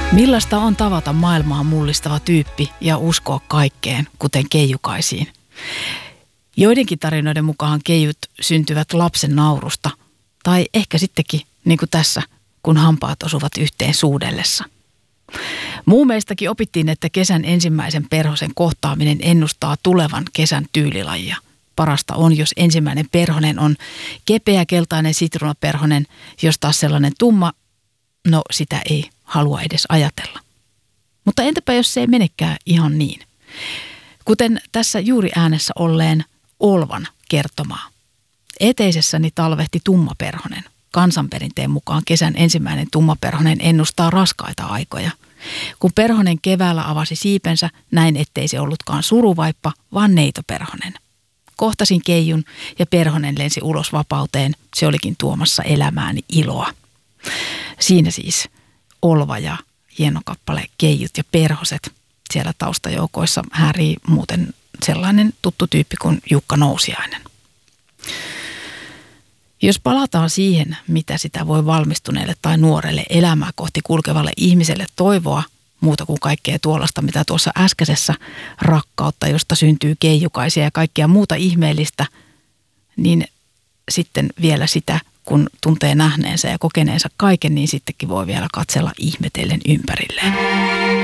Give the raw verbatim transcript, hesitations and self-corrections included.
Millaista on tavata maailmaa mullistava tyyppi ja uskoa kaikkeen, kuten keijukaisiin? Joidenkin tarinoiden mukaan keijut syntyvät lapsen naurusta, tai ehkä sittenkin, niin kuin tässä, kun hampaat osuvat yhteen suudellessa. Muumeistakin opittiin, että kesän ensimmäisen perhosen kohtaaminen ennustaa tulevan kesän tyylilajia. Parasta on, jos ensimmäinen perhonen on kepeä keltainen sitruunaperhonen, jos taas sellainen tumma, no sitä ei halua edes ajatella. Mutta entäpä jos se ei menekään ihan niin? Kuten tässä juuri äänessä olleen Olvan kertomaa. Eteisessäni talvehti tummaperhonen. Kansanperinteen mukaan kesän ensimmäinen tummaperhonen ennustaa raskaita aikoja. Kun perhonen keväällä avasi siipensä, näin ettei se ollutkaan suruvaippa, vaan neitoperhonen. Kohtasin keijun ja perhonen lensi ulos vapauteen. Se olikin tuomassa elämääni iloa. Siinä siis Olva ja hieno kappale Keijut ja perhoset. Siellä taustajoukoissa härii muuten sellainen tuttu tyyppi kuin Jukka Nousiainen. Jos palataan siihen, mitä sitä voi valmistuneelle tai nuorelle elämää kohti kulkevalle ihmiselle toivoa, muuta kuin kaikkea tuollaista, mitä tuossa äskeisessä rakkautta, josta syntyy keijukaisia ja kaikkea muuta ihmeellistä, niin sitten vielä sitä, kun tuntee nähneensä ja kokeneensa kaiken, niin sittenkin voi vielä katsella ihmetellen ympärilleen.